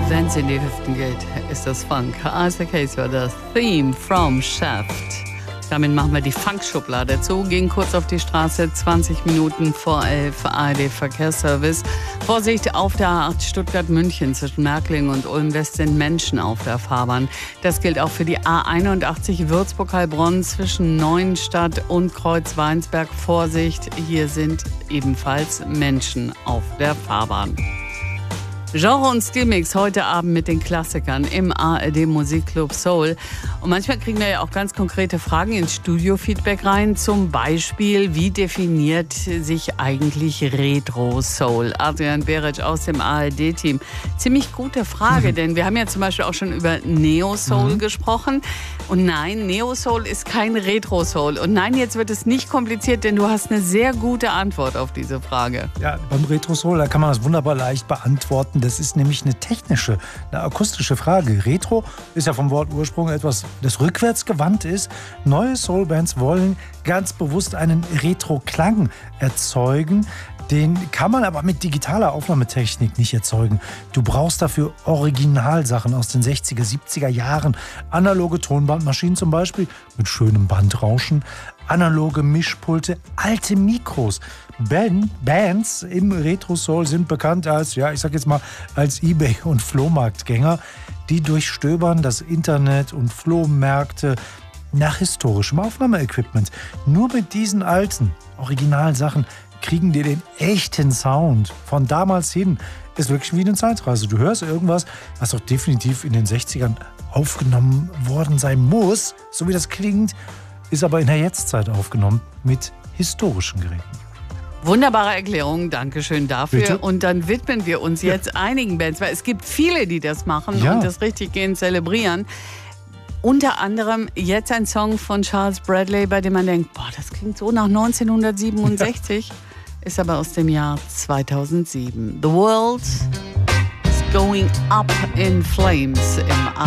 Wenn's in die Hüften geht, ist das Funk. Isaac Hayes war das Theme from Shaft. Damit machen wir die Funk-Schublade zu, gehen kurz auf die Straße, 20 Minuten vor 11, ARD-Verkehrsservice. Vorsicht auf der A8 Stuttgart-München zwischen Märkling und Ulm-West sind Menschen auf der Fahrbahn. Das gilt auch für die A81 Würzburg-Heilbronn zwischen Neuenstadt und Kreuzweinsberg. Vorsicht, hier sind ebenfalls Menschen auf der Fahrbahn. Genre und Stilmix heute Abend mit den Klassikern im ARD Musikclub Soul. Und manchmal kriegen wir ja auch ganz konkrete Fragen ins Studio-Feedback rein. Zum Beispiel, wie definiert sich eigentlich Retro Soul? Adrian Beric aus dem ARD-Team. Ziemlich gute Frage, denn wir haben ja zum Beispiel auch schon über Neo Soul gesprochen. Und nein, Neo Soul ist kein Retro Soul. Und nein, jetzt wird es nicht kompliziert, denn du hast eine sehr gute Antwort auf diese Frage. Ja, beim Retro Soul, da kann man das wunderbar leicht beantworten. Das ist nämlich eine technische, eine akustische Frage. Retro ist ja vom Wortursprung etwas, das rückwärts gewandt ist. Neue Soulbands wollen ganz bewusst einen Retro-Klang erzeugen. Den kann man aber mit digitaler Aufnahmetechnik nicht erzeugen. Du brauchst dafür Originalsachen aus den 60er, 70er Jahren. Analoge Tonbandmaschinen zum Beispiel mit schönem Bandrauschen. Analoge Mischpulte, alte Mikros. Bands im Retro-Soul sind bekannt als, ja, ich sag jetzt mal, als eBay- und Flohmarktgänger, die durchstöbern das Internet und Flohmärkte nach historischem Aufnahmeequipment. Nur mit diesen alten Originalsachen kriegen die den echten Sound von damals hin. Ist wirklich wie eine Zeitreise. Du hörst irgendwas, was doch definitiv in den 60ern aufgenommen worden sein muss, so wie das klingt, ist aber in der Jetztzeit aufgenommen mit historischen Geräten. Wunderbare Erklärung, Dankeschön dafür. Bitte? Und dann widmen wir uns jetzt einigen Bands, weil es gibt viele, die das machen Ja. und das richtig gehen zelebrieren. Unter anderem jetzt ein Song von Charles Bradley, bei dem man denkt, boah, das klingt so nach 1967, ist aber aus dem Jahr 2007. The World is going up in flames im